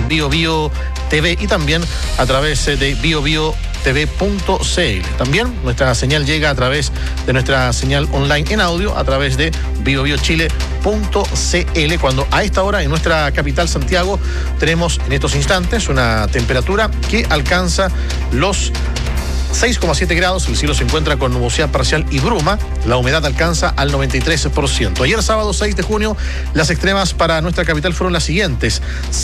BioBio TV y también a través de BioBioTV.cl. También nuestra señal llega a través de nuestra señal online en audio a través de BioBioChile.cl, cuando a esta hora en nuestra capital Santiago tenemos en estos instantes una temperatura que alcanza los 6,7 grados, el cielo se encuentra con nubosidad parcial y bruma, la humedad alcanza al 93%. Ayer sábado 6 de junio, las extremas para nuestra capital fueron las siguientes: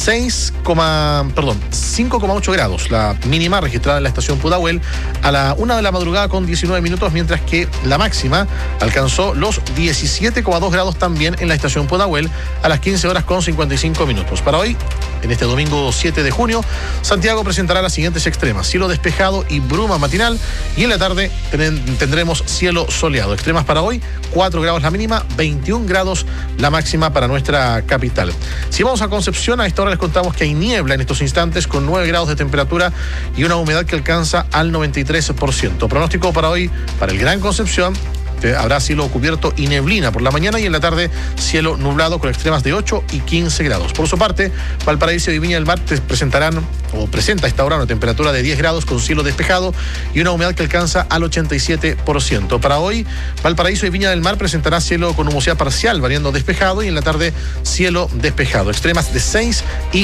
5,8 grados, la mínima registrada en la estación Pudahuel a la 1 de la madrugada con 19 minutos, mientras que la máxima alcanzó los 17,2 grados también en la estación Pudahuel a las 15 horas con 55 minutos. Para hoy, en este domingo 7 de junio, Santiago presentará las siguientes extremas: cielo despejado y bruma matinal, y en la tarde tendremos cielo soleado. Extremas para hoy: 4 grados la mínima, 21 grados la máxima para nuestra capital. Si vamos a Concepción, a esta hora les contamos que hay niebla en estos instantes con 9 grados de temperatura y una humedad que alcanza al 93%. Pronóstico para hoy para el Gran Concepción: habrá cielo cubierto y neblina por la mañana, y en la tarde cielo nublado con extremas de 8 y 15 grados. Por su parte, Valparaíso y Viña del Mar presenta a esta hora una temperatura de 10 grados con cielo despejado y una humedad que alcanza al 87%. Para hoy, Valparaíso y Viña del Mar presentará cielo con nubosidad parcial, variando despejado, y en la tarde cielo despejado. Extremas de 6 y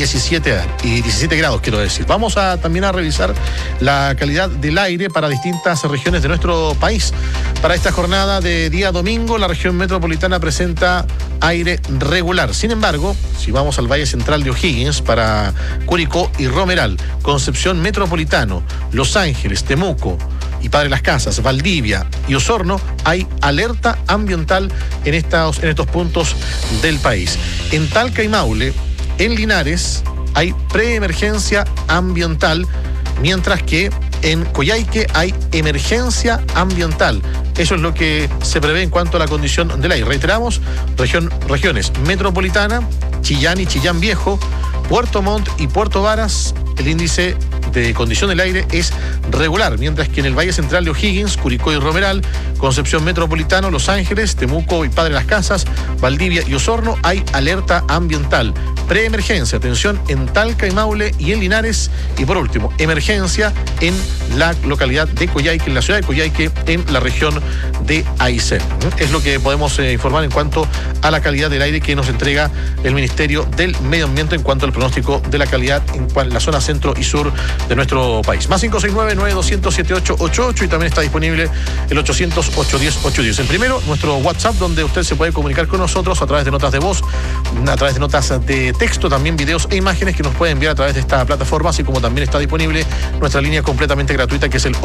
17 grados, quiero decir. Vamos también a revisar la calidad del aire para distintas regiones de nuestro país. Para esta jornada de día domingo, la región metropolitana presenta aire regular. Sin embargo, si vamos al Valle Central de O'Higgins, para Curicó y Romeral, Concepción Metropolitano, Los Ángeles, Temuco y Padre Las Casas, Valdivia y Osorno, hay alerta ambiental en estos puntos del país. En Talca y Maule, en Linares, hay preemergencia ambiental, mientras que en Coyhaique hay emergencia ambiental. Eso es lo que se prevé en cuanto a la condición del aire. Reiteramos: regiones metropolitana, Chillán y Chillán Viejo, Puerto Montt y Puerto Varas, el índice de condición del aire es regular, mientras que en el Valle Central de O'Higgins, Curicó y Romeral, Concepción Metropolitano, Los Ángeles, Temuco y Padre Las Casas, Valdivia y Osorno hay alerta ambiental. Preemergencia, atención en Talca y Maule y en Linares. Y por último, emergencia en la localidad de Coyhaique, en la ciudad de Coyhaique, en la región de Aysén. Es lo que podemos informar en cuanto a la calidad del aire que nos entrega el Ministerio del Medio Ambiente en cuanto al pronóstico de la calidad en la zona centro y sur de nuestro país. Más 569-9200-7888, y también está disponible el 800-810-810. El primero, nuestro WhatsApp, donde usted se puede comunicar con nosotros a través de notas de voz, a través de notas de texto, también videos e imágenes que nos puede enviar a través de esta plataforma, así como también está disponible nuestra línea completamente gratuita, que es el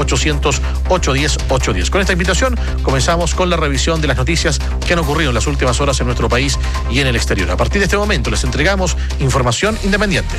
800-810-810. Con esta invitación comenzamos con la revisión de las noticias que han ocurrido en las últimas horas en nuestro país y en el exterior. A partir de este momento les entregamos información independiente.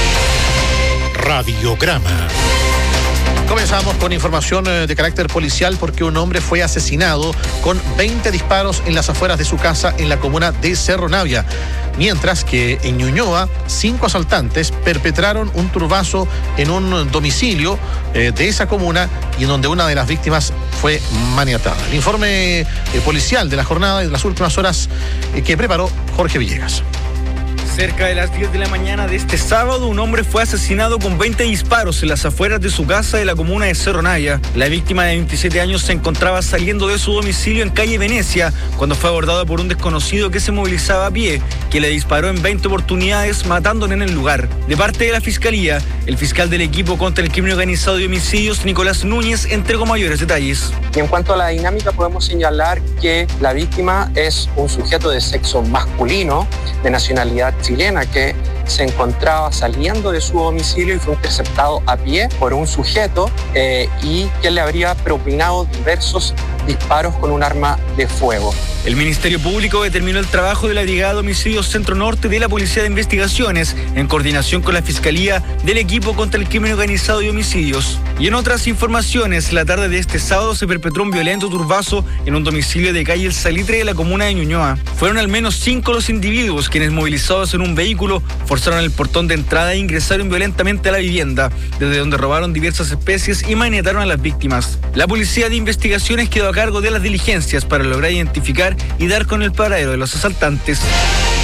Radiograma. Comenzamos con información de carácter policial, porque un hombre fue asesinado con 20 disparos en las afueras de su casa en la comuna de Cerro Navia, mientras que en Ñuñoa 5 asaltantes perpetraron un turbazo en un domicilio de esa comuna, y en donde una de las víctimas fue maniatada. El informe policial de la jornada y de las últimas horas que preparó Jorge Villegas. Cerca de las 10 de la mañana de este sábado, un hombre fue asesinado con 20 disparos en las afueras de su casa de la comuna de Cerro Navia. La víctima, de 27 años, se encontraba saliendo de su domicilio en calle Venecia cuando fue abordado por un desconocido que se movilizaba a pie, que le disparó en 20 oportunidades, matándole en el lugar. De parte de la Fiscalía, el fiscal del equipo contra el crimen organizado y homicidios, Nicolás Núñez, entregó mayores detalles. Y en cuanto a la dinámica, podemos señalar que la víctima es un sujeto de sexo masculino, de nacionalidad chilena, que se encontraba saliendo de su domicilio y fue interceptado a pie por un sujeto y que le habría propinado diversos disparos con un arma de fuego. El Ministerio Público determinó el trabajo de la Brigada de Homicidios Centro Norte de la Policía de Investigaciones en coordinación con la Fiscalía del equipo contra el crimen organizado y homicidios. Y en otras informaciones, la tarde de este sábado se perpetró un violento turbazo en un domicilio de calle El Salitre de la comuna de Ñuñoa. Fueron al menos 5 los individuos quienes, movilizados en un vehículo, forzaron el portón de entrada e ingresaron violentamente a la vivienda, desde donde robaron diversas especies y maniataron a las víctimas. La Policía de Investigaciones quedó a cargo de las diligencias para lograr identificar y dar con el paradero de los asaltantes.